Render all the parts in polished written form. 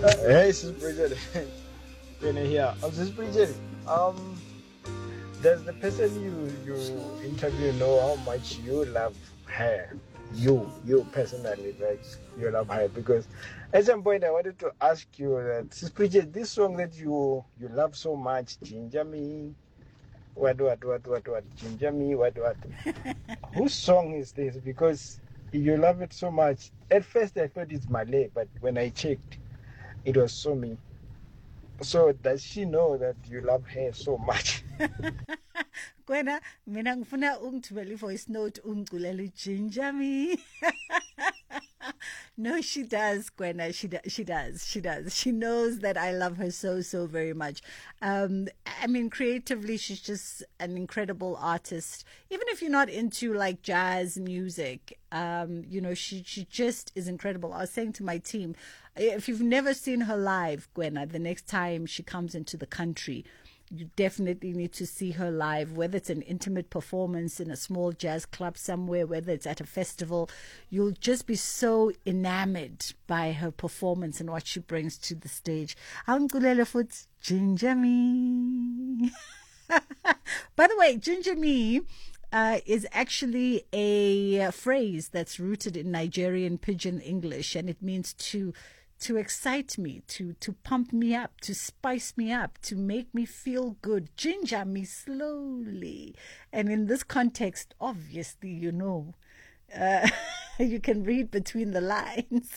Hey, Sis Bridget. Been here. Sis Bridget. Um, does the person you interview know how much you love her? You personally, like you love her because at some point I wanted to ask you that Sis Bridget, this song that you love so much, Ginger Me, what, Ginger Me, what? Whose song is this? Because you love it so much. At first I thought it's Malay, but when I checked, it was Somi. So does she know that you love her so much? Kwena mina ngifuna ungithumela i-voice note ungiculele ginger me. No, she does, Gwenna. She does. She does. She knows that I love her so very much. I mean, creatively, she's just an incredible artist. Even if you're not into like jazz music, she just is incredible. I was saying to my team, if you've never seen her live, Gwenna, the next time she comes into the country, you definitely need to see her live, whether it's an intimate performance in a small jazz club somewhere, whether it's at a festival. You'll just be so enamored by her performance and what she brings to the stage. Angulele futhi Ginger Me. By the way, Ginger Me is actually a phrase that's rooted in Nigerian pidgin English, and it means to excite me, to pump me up, to spice me up, to make me feel good, ginger me slowly. And in this context, obviously, you can read between the lines.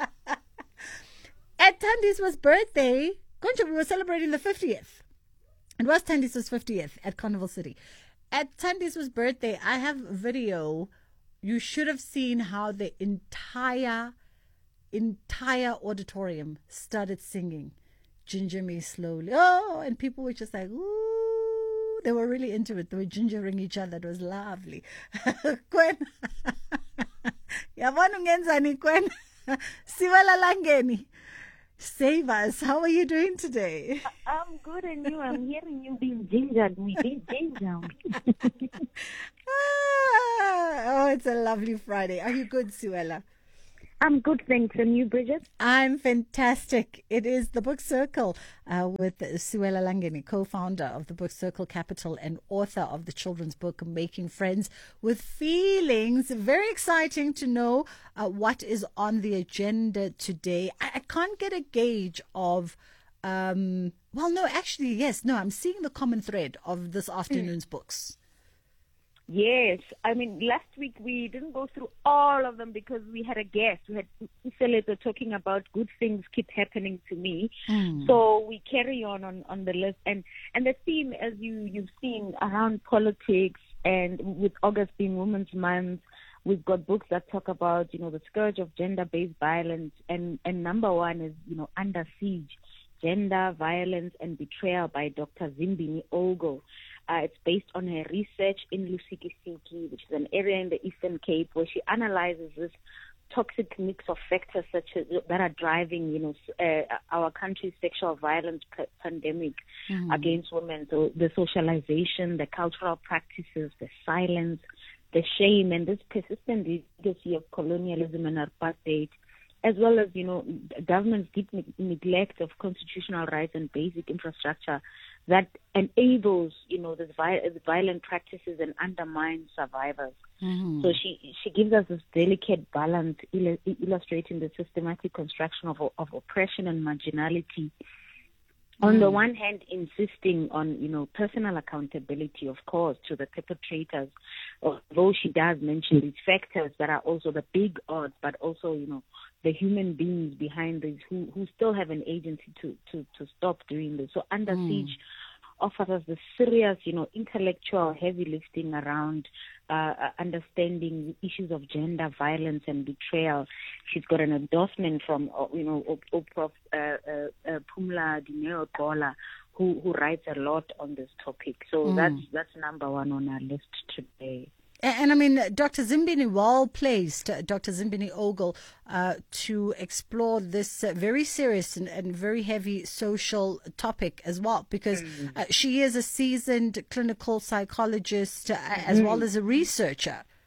At Tandi's birthday, Concha, we were celebrating the 50th. It was Tandi's 50th at Carnival City. At Tandi's birthday, I have a video. You should have seen how the entire auditorium started singing Ginger Me Slowly. Oh, and people were just like, ooh, they were really into it. They were gingering each other. It was lovely. Gwen, yabona ungenzani Gwen? Siwela Langeni. Save us. How are you doing today? I'm good, and you? I'm hearing you being gingered. We did ginger. Oh, it's a lovely Friday. Are you good, Siwela? I'm good, thanks. And you, Bridget? I'm fantastic. It is the Book Circle with Siwela Langeni, co-founder of the Book Circle Capital and author of the children's book Making Friends with Feelings. Very exciting to know what is on the agenda today. I can't get a gauge of, I'm seeing the common thread of this afternoon's books. Yes. I mean, last week we didn't go through all of them because we had a guest. We had Iseleta talking about good things keep happening to me. So we carry on the list. And the theme, as you've seen, around politics, and with August being Women's Month, we've got books that talk about, the scourge of gender-based violence. And number one is, Under Siege, Gender, Violence, and Betrayal by Dr. Zimbini Ogo. It's based on her research in Lusikisiki, which is an area in the Eastern Cape, where she analyzes this toxic mix of factors that are driving, our country's sexual violence pandemic against women. So the socialization, the cultural practices, the silence, the shame, and this persistent legacy of colonialism and apartheid, as well as, government's deep neglect of constitutional rights and basic infrastructure that enables, these violent practices and undermines survivors. So she gives us this delicate balance, illustrating the systematic construction of oppression and marginality. On the one hand, insisting on, personal accountability, of course, to the perpetrators, although she does mention these factors that are also the big odds, but also, the human beings behind this who still have an agency to stop doing this. So Under Siege offers us the serious, intellectual heavy lifting around understanding issues of gender violence and betrayal. She's got an endorsement from, Prof. Pumla Dineo Gola, who writes a lot on this topic. So that's number one on our list today. And I mean, Dr. Zimbini, well placed, Dr. Zimbini Ogle, to explore this very serious and very heavy social topic as well, because she is a seasoned clinical psychologist as well as a researcher.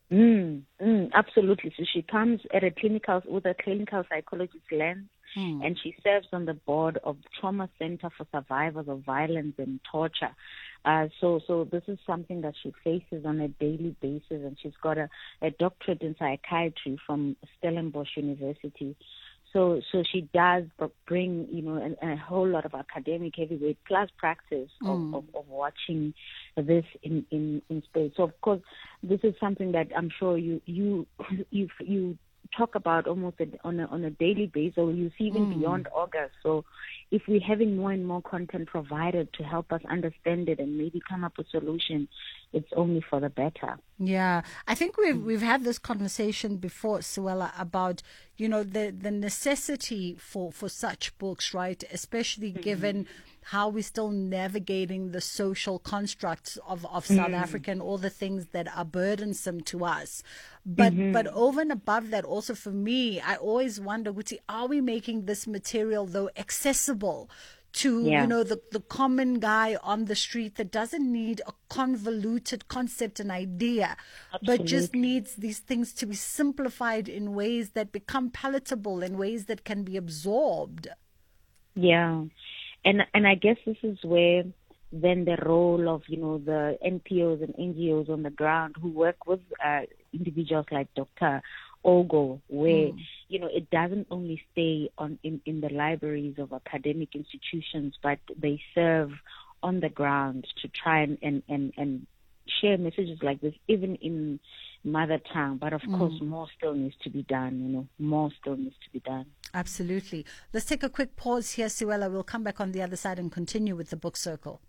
Absolutely. So she comes at with a clinical psychologist lens, and she serves on the board of the Trauma Center for Survivors of Violence and Torture. So this is something that she faces on a daily basis, and she's got a doctorate in psychiatry from Stellenbosch University. So she does bring, a whole lot of academic heavyweight plus practice of watching this in space. So of course, this is something that I'm sure you talk about almost on a daily basis, or you see even beyond August. So if we're having more and more content provided to help us understand it and maybe come up with solutions, it's only for the better. Yeah, I think we've had this conversation before, Suella, about the necessity for such books, right? Especially given how we're still navigating the social constructs of South Africa and all the things that are burdensome to us. But over and above that, also for me, I always wonder, Guti, are we making this material though accessible to the common guy on the street that doesn't need a convoluted concept and idea, but just needs these things to be simplified in ways that become palatable, in ways that can be absorbed? Yeah, and I guess this is where then the role of the NPOs and NGOs on the ground who work with individuals like Dr. Ogo, where it doesn't only stay in the libraries of academic institutions, but they serve on the ground to try and share messages like this, even in mother tongue. But of course, more still needs to be done. More still needs to be done. Absolutely. Let's take a quick pause here, Suella. We'll come back on the other side and continue with the book circle.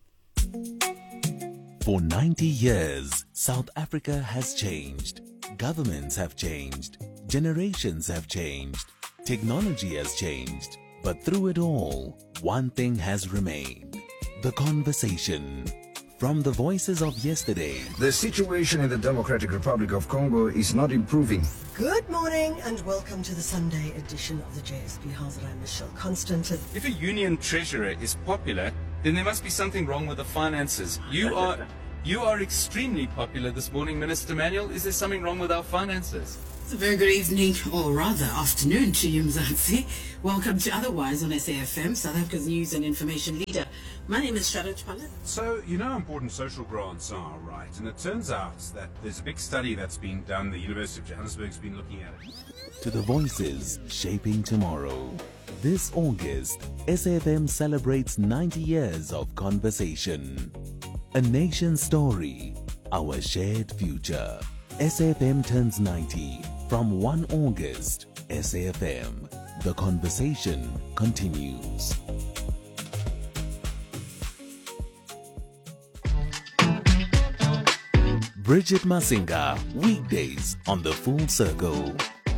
For 90 years, South Africa has changed. Governments have changed. Generations have changed. Technology has changed. But through it all, one thing has remained. The conversation. From the voices of yesterday. The situation in the Democratic Republic of Congo is not improving. Good morning and welcome to the Sunday edition of the JSB House. I'm Michelle Constant. If a union treasurer is popular, then there must be something wrong with the finances. You are extremely popular this morning, Minister Manuel. Is there something wrong with our finances? It's a very good evening, or rather afternoon, to you, Mzansi. Welcome to Otherwise on SAFM, South Africa's news and information leader. My name is Charlotte Pallet. So, you know how important social grants are, right? And it turns out that there's a big study that's been done. The University of Johannesburg's been looking at it. To the voices shaping tomorrow. This August, SAFM celebrates 90 years of conversation. A nation's story, our shared future. SAFM turns 90 from 1 August. SAFM, the conversation continues. Bridget Masinga, weekdays on The Full Circle.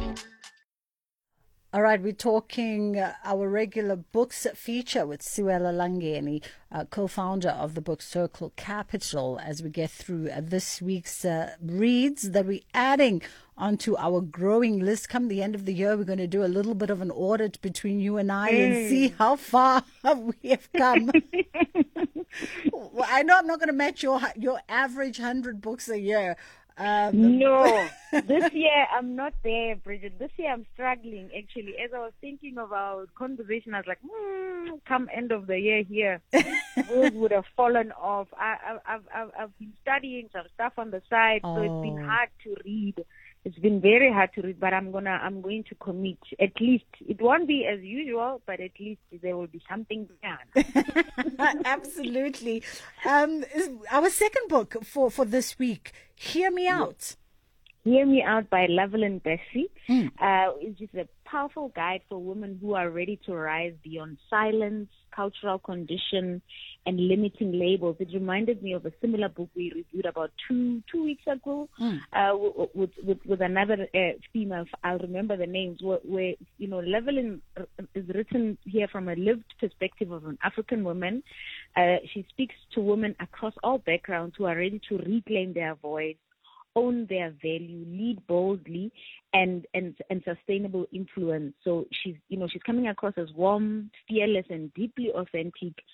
All right, we're talking our regular books feature with Suella Langeni, co-founder of the book Circle Capital, as we get through this week's reads that we're adding onto our growing list. Come the end of the year, we're going to do a little bit of an audit between you and I and see how far we have come. Well, I know I'm not going to match your average 100 books a year. No, this year I'm not there, Bridget. This year I'm struggling, actually. As I was thinking of our conversation, I was like, come end of the year here, those would have fallen off. I've been studying some stuff on the side, so it's been hard to read. It's been very hard to read, but I'm going to commit. At least it won't be as usual, but at least there will be something done. Absolutely. Our second book for this week, Hear Me Out. Hear Me Out by Loveland Bessie. It's just a powerful guide for women who are ready to rise beyond silence, cultural condition, and limiting labels. It reminded me of a similar book we reviewed about two weeks ago with another female. I'll remember the names. Where Loveland is written here from a lived perspective of an African woman. She speaks to women across all backgrounds who are ready to reclaim their voice, own their value, lead boldly, and sustainable influence. So she's coming across as warm, fearless, and deeply authentic,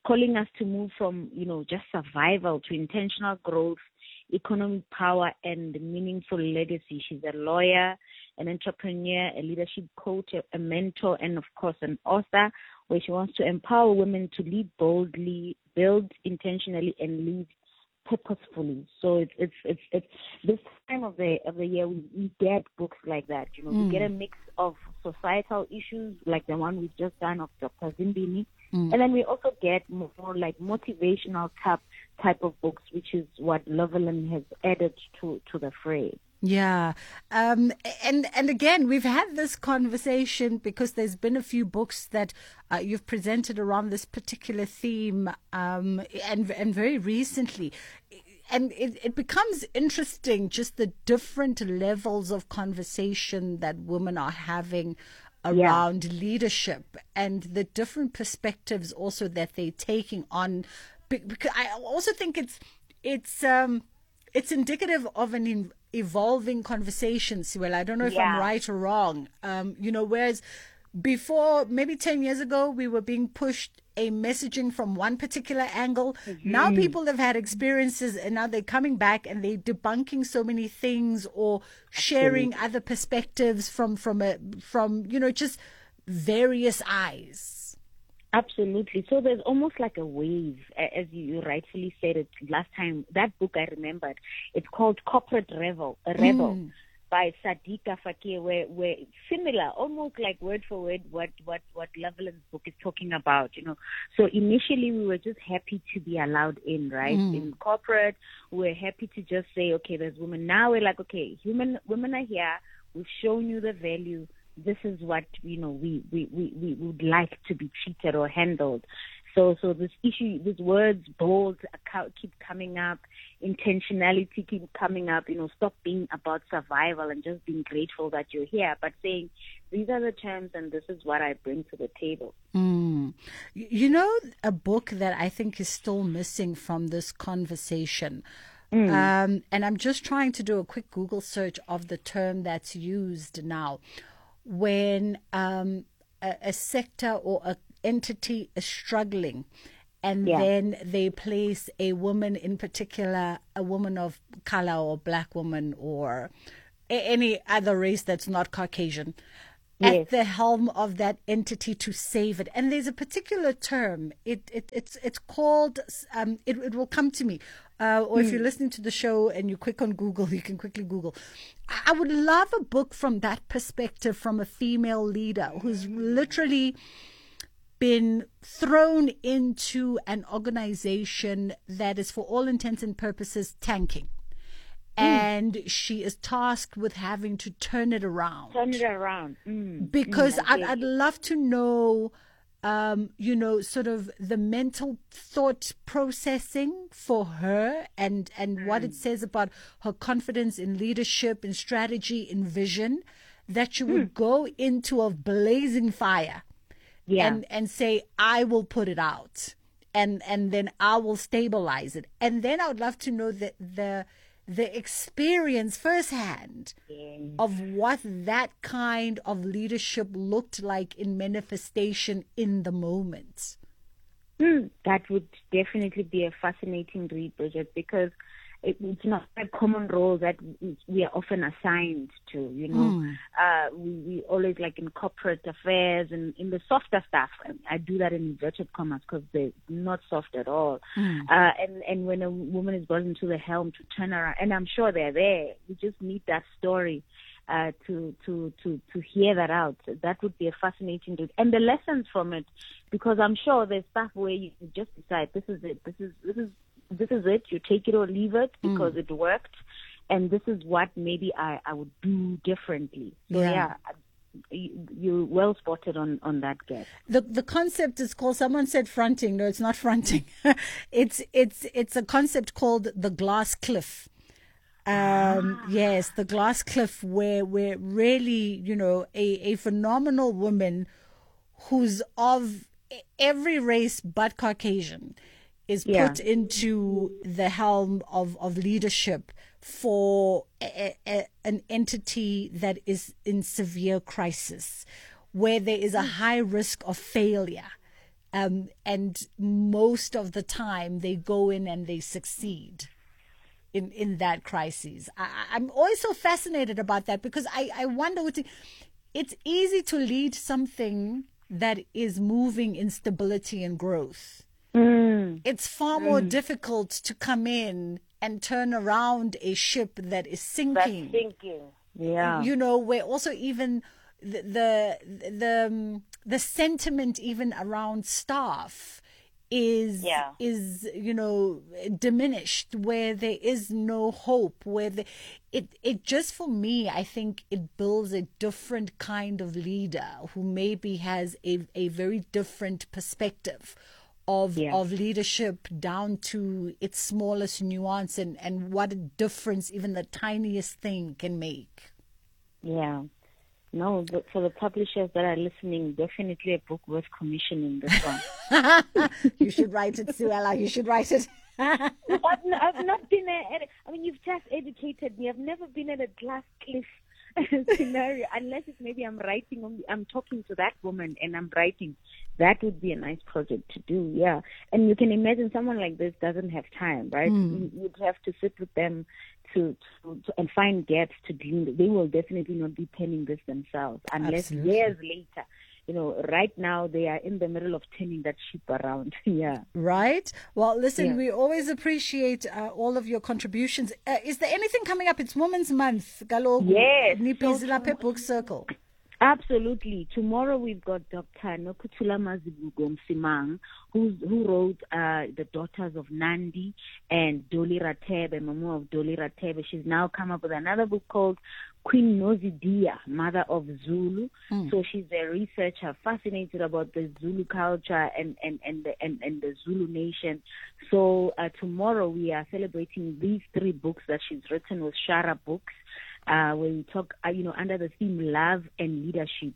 calling us to move from, just survival to intentional growth, economic power, and meaningful legacy. She's a lawyer, an entrepreneur, a leadership coach, a mentor, and of course an author, where she wants to empower women to lead boldly, build intentionally, and lead purposefully. So it's this time of the year we get books like that. We get a mix of societal issues like the one we've just done of Dr. Zimbini, and then we also get more like motivational type of books, which is what Loveland has added to the fray. Yeah. And again, we've had this conversation because there's been a few books that you've presented around this particular theme, and very recently. And it becomes interesting, just the different levels of conversation that women are having around leadership and the different perspectives also that they're taking on. Because I also think it's indicative of an evolving conversation, Siwela. I don't know if I'm right or wrong. Whereas before, maybe 10 years ago, we were being pushed a messaging from one particular angle. Now people have had experiences and now they're coming back and they're debunking so many things or sharing other perspectives from just various eyes. Absolutely. So there's almost like a wave, as you rightfully said it last time. That book I remembered, it's called Corporate Rebel by Sadiqa Fakir, where similar, almost like word for word what Loveland's book is talking about, So initially we were just happy to be allowed in, right? In corporate, we're happy to just say, okay, there's women. Now we're like, okay, women are here. We've shown you the value. This is what we would like to be treated or handled. So this issue, these words, bold, keep coming up, intentionality keep coming up. Stop being about survival and just being grateful that you're here, but saying these are the terms and this is what I bring to the table. A book that I think is still missing from this conversation. And I'm just trying to do a quick Google search of the term that's used now. When a sector or an entity is struggling and then they place a woman in particular, a woman of color or black woman or any other race that's not Caucasian, at the helm of that entity to save it. And there's a particular term. It's called, it will come to me. Or if you're listening to the show and you're quick on Google, you can quickly Google. I would love a book from that perspective, from a female leader who's literally been thrown into an organization that is, for all intents and purposes, tanking. And she is tasked with having to turn it around. Because I'd love to know, sort of the mental thought processing for her and what it says about her confidence in leadership, in strategy, in vision, that she would go into a blazing fire and say, I will put it out and then I will stabilize it. And then I would love to know that the experience firsthand of what that kind of leadership looked like in manifestation in the moment. That would definitely be a fascinating read, Bridget, because it's not a common role that we are often assigned to, we always, like in corporate affairs and in the softer stuff. I do that in inverted commas because they're not soft at all. And when a woman is brought into the helm to turn around, and I'm sure they're there, we just need that story to hear that out. That would be a fascinating read. And the lessons from it, because I'm sure there's stuff where you just decide, this is it, this is it, you take it or leave it because it worked, and this is what maybe I would do differently. So you're well spotted on that, Gab. The concept is called, someone said fronting. No, it's not fronting. it's a concept called the glass cliff. Yes, the glass cliff, where really, a phenomenal woman who's of every race but Caucasian is put into the helm of leadership for an entity that is in severe crisis, where there is a high risk of failure. and most of the time they go in and they succeed in that crisis. I'm always so fascinated about that, because I wonder it's easy to lead something that is moving in stability and growth. It's far more difficult to come in and turn around a ship that is sinking. Yeah. Where also even the sentiment even around staff is diminished, where there is no hope, where it just, for me, I think it builds a different kind of leader who maybe has a very different perspective of leadership down to its smallest nuance, and what a difference even the tiniest thing can make. Yeah. No, but for the publishers that are listening, definitely a book worth commissioning, this one. You should write it, Suella. You should write it. I've not been you've just educated me. I've never been at a glass cliff scenario, unless it's maybe I'm talking to that woman and I'm writing. That would be a nice project to do, yeah. And you can imagine someone like this doesn't have time, right? You'd have to sit with them to and find gaps to glean. They will definitely not be penning this themselves unless years later. Right now they are in the middle of turning that ship around. Yeah. Right. Well, listen, we always appreciate all of your contributions. Is there anything coming up? It's Women's Month. Yes. Nipizilaphe Book Circle. Absolutely. Tomorrow we've got Dr. Nokuthula Mazibuko Msimang, who wrote The Daughters of Nandi and Dolly Ratebe, Mamu of Dolly Ratebe. She's now come up with another book called Queen Nozidia, Mother of Zulu. So she's a researcher, fascinated about the Zulu culture and the Zulu nation. So tomorrow we are celebrating these 3 books that she's written with Shara Books. Where we talk, under the theme love and leadership.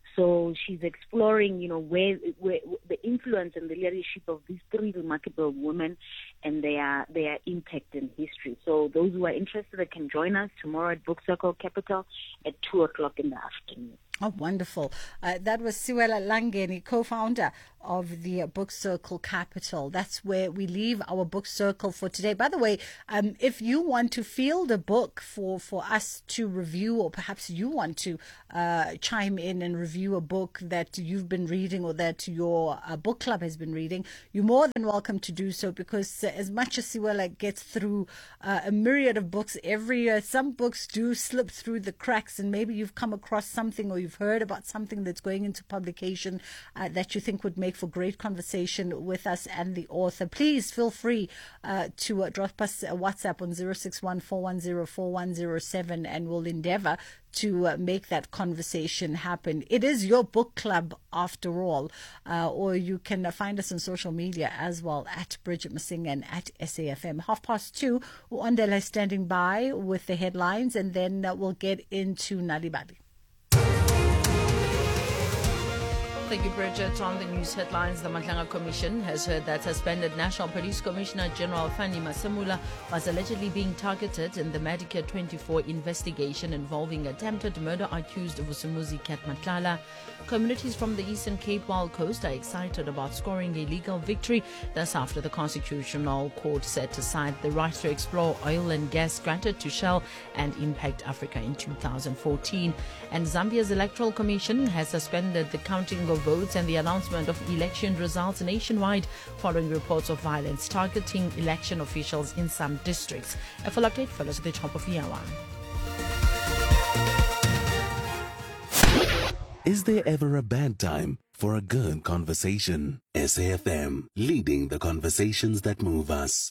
So she's exploring, where the influence and the leadership of these 3 remarkable women and their impact in history. So those who are interested, they can join us tomorrow at Book Circle Capital at 2:00 in the afternoon. Oh, wonderful. That was Suella Langeni, co-founder of the Book Circle Capital. That's where we leave our Book Circle for today. By the way, if you want to field a book for us to review, or perhaps you want to chime in and review a book that you've been reading or that your book club has been reading, you're more than welcome to do so, because as much as Suella gets through a myriad of books every year, some books do slip through the cracks, and maybe you've come across something, or you've heard about something that's going into publication that you think would make for great conversation with us and the author. Please feel free to drop us a WhatsApp on 061-410-4107, and we'll endeavor to make that conversation happen. It is your book club after all. Or you can find us on social media as well, at Bridget Masinga and at SAFM. 2:30, Ondela is standing by with the headlines, and then we'll get into Nalibali. Thank you, Bridget. On the news headlines, the Manhlanga Commission has heard that suspended National Police Commissioner General Fanny Masemula was allegedly being targeted in the Medicare 24 investigation involving attempted murder accused Vusumuzi Katmatlala. Communities from the Eastern Cape Wild Coast are excited about scoring a legal victory. That's after the Constitutional Court set aside the right to explore oil and gas granted to Shell and Impact Africa in 2014. And Zambia's Electoral Commission has suspended the counting of votes and the announcement of election results nationwide following reports of violence targeting election officials in some districts. A full update follows at the top of the hour. Is there ever a bad time for a good conversation? SAFM, leading the conversations that move us.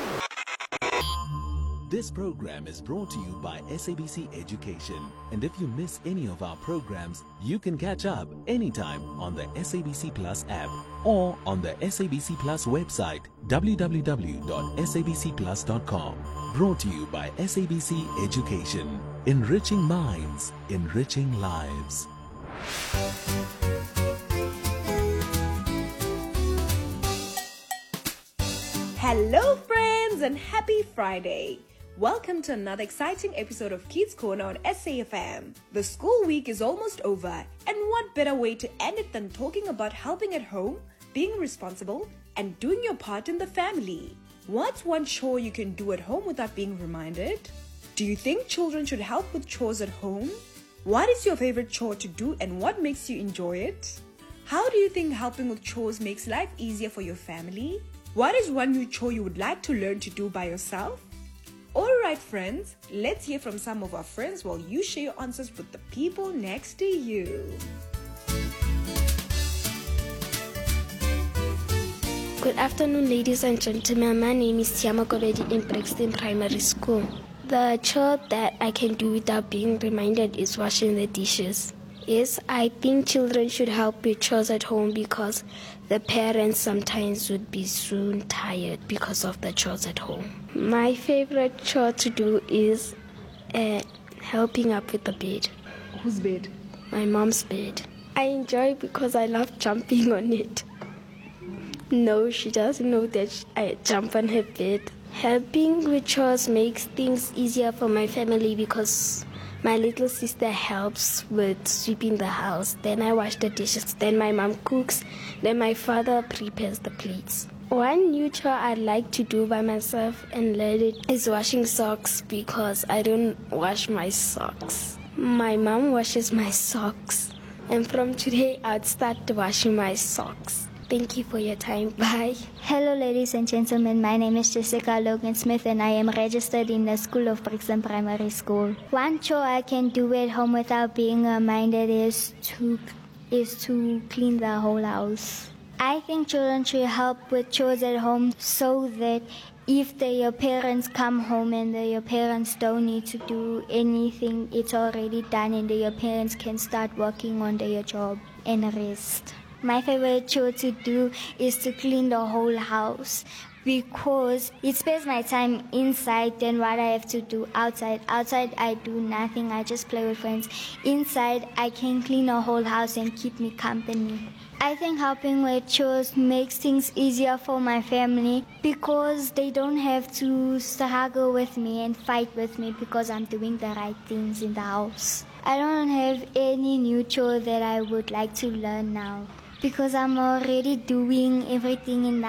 This program is brought to you by SABC Education. And if you miss any of our programs, you can catch up anytime on the SABC Plus app or on the SABC Plus website, www.sabcplus.com. Brought to you by SABC Education. Enriching minds, enriching lives. Hello friends and happy Friday. Welcome to another exciting episode of Kids Corner on SAFM. The school week is almost over, and what better way to end it than talking about helping at home, being responsible, and doing your part in the family. What's one chore you can do at home without being reminded? Do you think children should help with chores at home? What is your favorite chore to do and what makes you enjoy it? How do you think helping with chores makes life easier for your family? What is one new chore you would like to learn to do by yourself? Alright friends, let's hear from some of our friends while you share your answers with the people next to you. Good afternoon, ladies and gentlemen. My name is Tiama Koledi in Brixton Primary School. The chore that I can do without being reminded is washing the dishes. Yes, I think children should help with chores at home because the parents sometimes would be soon tired because of the chores at home. My favorite chore to do is helping up with the bed. Whose bed? My mom's bed. I enjoy it because I love jumping on it. No, she doesn't know that I jump on her bed. Helping with chores makes things easier for my family because my little sister helps with sweeping the house. Then I wash the dishes. Then my mom cooks. Then my father prepares the plates. One new chore I'd like to do by myself and learn it is washing socks because I don't wash my socks. My mom washes my socks. And from today, I'd start washing my socks. Thank you for your time. Bye. Hello, ladies and gentlemen. My name is Jessica Logan Smith, and I am registered in the School of Brixton Primary School. One chore I can do at home without being reminded is to clean the whole house. I think children should help with chores at home so that if your parents come home and your parents don't need to do anything, it's already done, and your parents can start working on their job and rest. My favorite chore to do is to clean the whole house because it spares my time inside than what I have to do outside. Outside, I do nothing. I just play with friends. Inside, I can clean the whole house and keep me company. I think helping with chores makes things easier for my family because they don't have to struggle with me and fight with me because I'm doing the right things in the house. I don't have any new chore that I would like to learn now, because I'm already doing everything in the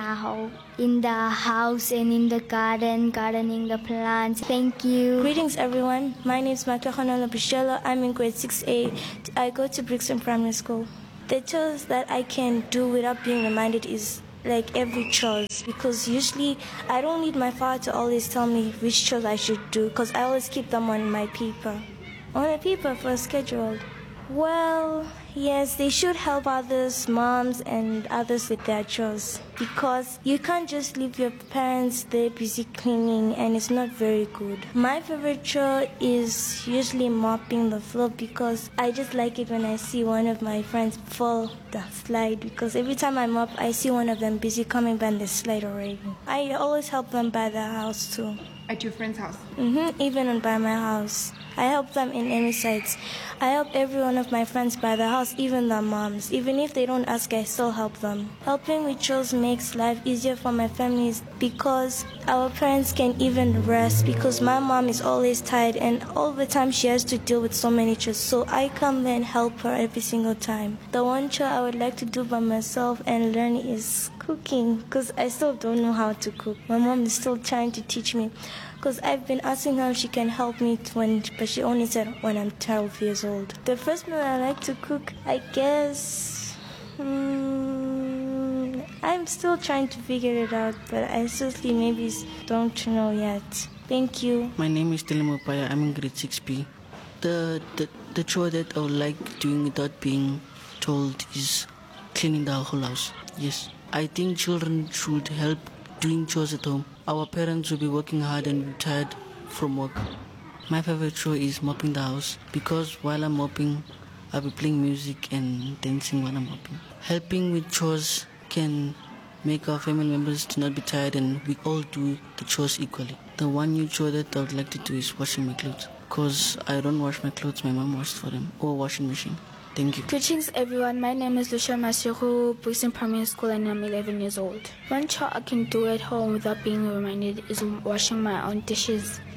house and in the garden, gardening the plants. Thank you. Greetings, everyone. My name is Makahana Labishela. I'm in grade 6A. I go to Brixton Primary School. The chores that I can do without being reminded is like every chores, because usually I don't need my father to always tell me which chores I should do, because I always keep them on my paper. On a paper for a schedule. Well, yes, they should help others, moms and others with their chores, because you can't just leave your parents there busy cleaning, and it's not very good. My favorite chore is usually mopping the floor, because I just like it when I see one of my friends fall the slide, because every time I mop, I see one of them busy coming down the slide already. I always help them by the house too. At your friend's house? Even by my house. I help them in any sites. I help every one of my friends by the house, even their moms. Even if they don't ask, I still help them. Helping with chores makes life easier for my families because our parents can even rest, because my mom is always tired and all the time she has to deal with so many chores. So I come there and help her every single time. The one chore I would like to do by myself and learn is cooking, because I still don't know how to cook. My mom is still trying to teach me, because I've been asking her if she can help me but she only said when I'm 12 years old. The first meal I like to cook, I guess, I'm still trying to figure it out, but I seriously maybe don't know yet. Thank you. My name is Telemo Paya. I'm in grade 6B. The chore that I would like doing without being told is cleaning the whole house. Yes. I think children should help doing chores at home. Our parents will be working hard and be tired from work. My favorite chore is mopping the house, because while I'm mopping, I'll be playing music and dancing while I'm mopping. Helping with chores can make our family members to not be tired, and we all do the chores equally. The one new chore that I would like to do is washing my clothes, because I don't wash my clothes, my mom washes for them, or washing machine. Thank you. Greetings, everyone. My name is Lucia Masiru, Brixton Primary School, and I'm 11 years old. One chore I can do at home without being reminded is washing my own dishes.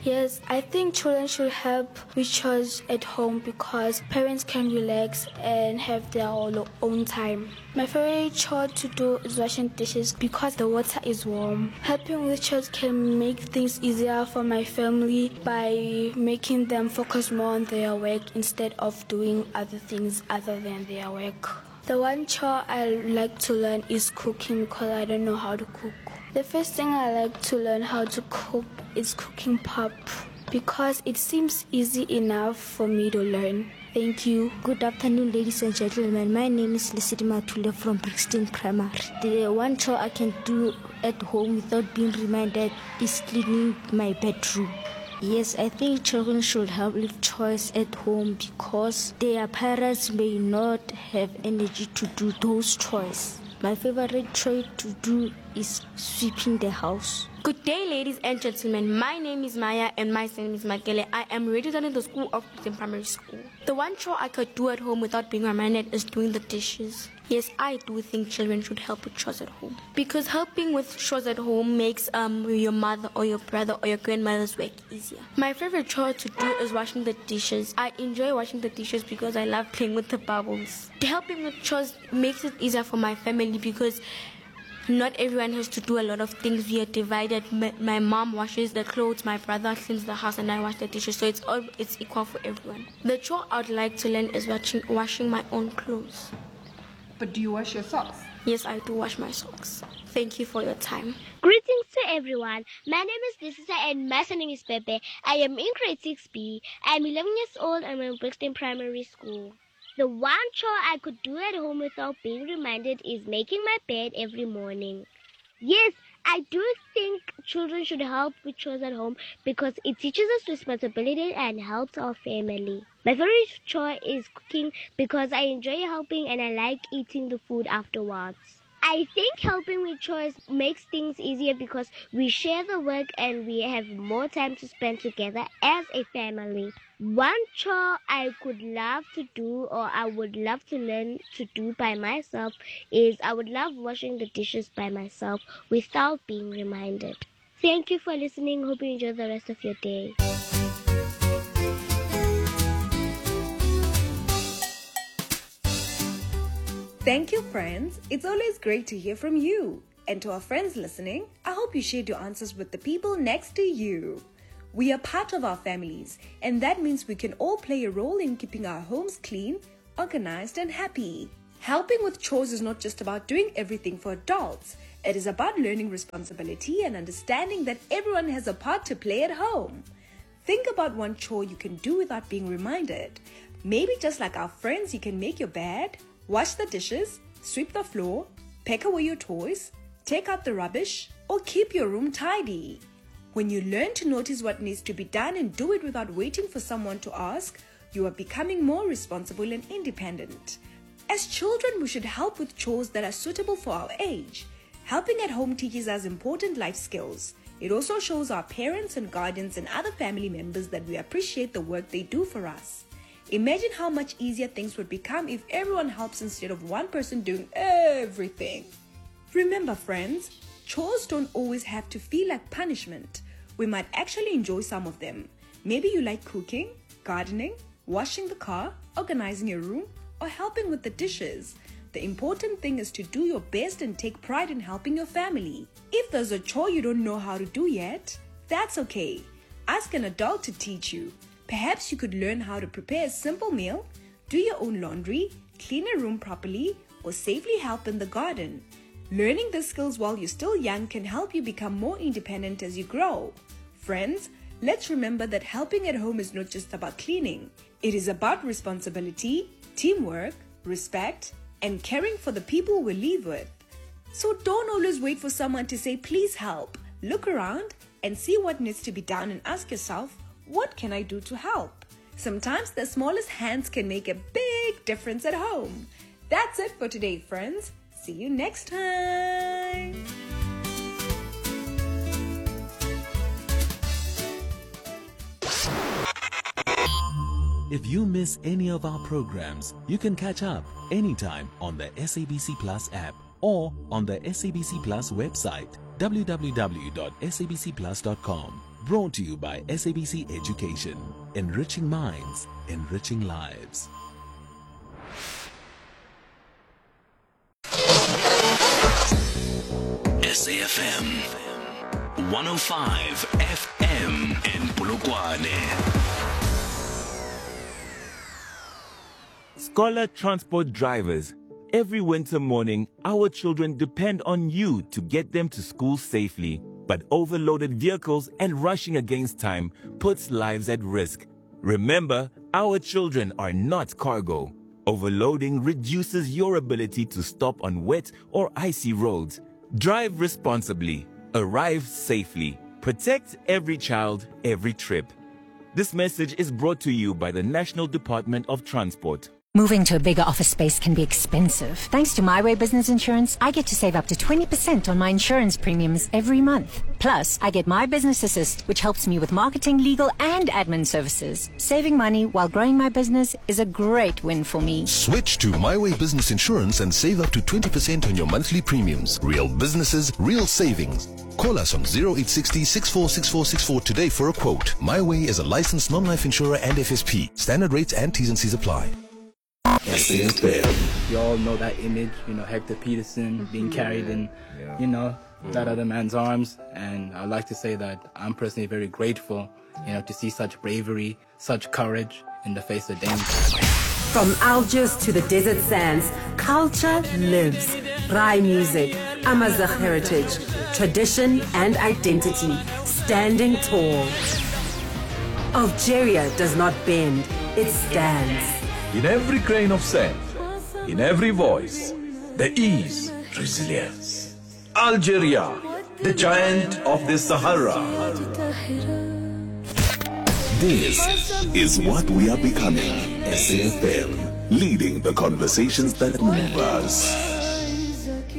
Yes, I think children should help with chores at home because parents can relax and have their own time. My favorite chore to do is washing dishes because the water is warm. Helping with chores can make things easier for my family by making them focus more on their work instead of doing other things other than their work. The one chore I like to learn is cooking because I don't know how to cook. The first thing I like to learn how to cook is cooking pap because it seems easy enough for me to learn. Thank you. Good afternoon, ladies and gentlemen. My name is Leslie Matula from Brixton Primary. The one chore I can do at home without being reminded is cleaning my bedroom. Yes, I think children should help with chores at home because their parents may not have energy to do those chores. My favorite chore to do is sweeping the house. Good day, ladies and gentlemen. My name is Maya and my name is Makele. I am registered in the school of Brixton Primary School. The one chore I could do at home without being reminded is doing the dishes. Yes, I do think children should help with chores at home because helping with chores at home makes your mother or your brother or your grandmother's work easier. My favorite chore to do is washing the dishes. I enjoy washing the dishes because I love playing with the bubbles. Helping with chores makes it easier for my family because not everyone has to do a lot of things. We are divided. My mom washes the clothes, my brother cleans the house, and I wash the dishes. So it's equal for everyone. The chore I'd like to learn is washing my own clothes. But do you wash your socks? Yes, I do wash my socks. Thank you for your time. Greetings to everyone. My name is Lisa and my name is Pepe. I am in grade 6B. I am 11 years old and I'm in Brixton Primary School. The one chore I could do at home without being reminded is making my bed every morning. Yes, I do think children should help with chores at home because it teaches us responsibility and helps our family. My favorite chore is cooking because I enjoy helping and I like eating the food afterwards. I think helping with chores makes things easier because we share the work and we have more time to spend together as a family. One chore I could love to do or I would love to learn to do by myself is I would love washing the dishes by myself without being reminded. Thank you for listening. Hope you enjoy the rest of your day. Thank you, friends. It's always great to hear from you. And to our friends listening, I hope you shared your answers with the people next to you. We are part of our families, and that means we can all play a role in keeping our homes clean, organized, and happy. Helping with chores is not just about doing everything for adults. It is about learning responsibility and understanding that everyone has a part to play at home. Think about one chore you can do without being reminded. Maybe just like our friends, you can make your bed, wash the dishes, sweep the floor, pack away your toys, take out the rubbish, or keep your room tidy. When you learn to notice what needs to be done and do it without waiting for someone to ask, you are becoming more responsible and independent. As children, we should help with chores that are suitable for our age. Helping at home teaches us important life skills. It also shows our parents and guardians and other family members that we appreciate the work they do for us. Imagine how much easier things would become if everyone helps instead of one person doing everything. Remember, friends, chores don't always have to feel like punishment. We might actually enjoy some of them. Maybe you like cooking, gardening, washing the car, organizing your room, or helping with the dishes. The important thing is to do your best and take pride in helping your family. If there's a chore you don't know how to do yet, that's okay. Ask an adult to teach you. Perhaps you could learn how to prepare a simple meal, do your own laundry, clean a room properly, or safely help in the garden. Learning these skills while you're still young can help you become more independent as you grow. Friends, let's remember that helping at home is not just about cleaning. It is about responsibility, teamwork, respect, and caring for the people we live with. So don't always wait for someone to say, please help. Look around and see what needs to be done and ask yourself, what can I do to help? Sometimes the smallest hands can make a big difference at home. That's it for today, friends. See you next time. If you miss any of our programs, you can catch up anytime on the SABC Plus app or on the SABC Plus website, www.sabcplus.com. Brought to you by SABC Education. Enriching minds, enriching lives. SAFM 105 FM in Polokwane. Scholar transport drivers, every winter morning, our children depend on you to get them to school safely. But overloaded vehicles and rushing against time puts lives at risk. Remember, our children are not cargo. Overloading reduces your ability to stop on wet or icy roads. Drive responsibly. Arrive safely. Protect every child, every trip. This message is brought to you by the National Department of Transport. Moving to a bigger office space can be expensive. Thanks to My Way Business Insurance, I get to save up to 20% on my insurance premiums every month. Plus, I get My Business Assist, which helps me with marketing, legal, and admin services. Saving money while growing my business is a great win for me. Switch to My Way Business Insurance and save up to 20% on your monthly premiums. Real businesses, real savings. Call us on 0860 646464 today for a quote. My Way is a licensed non-life insurer and FSP. Standard rates and T's and C's apply. You all know that image, Hector Peterson being carried in, that other man's arms. And I'd like to say that I'm personally very grateful, to see such bravery, such courage in the face of danger. From Algiers to the desert sands, culture lives. Rai music, Amazigh heritage, tradition and identity, standing tall. Algeria does not bend, it stands. In every grain of sand, in every voice, there is resilience. Algeria, the giant of the Sahara. This is what we are becoming. SAFM, leading the conversations that move us.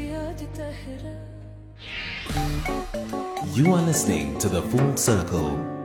You are listening to The Full Circle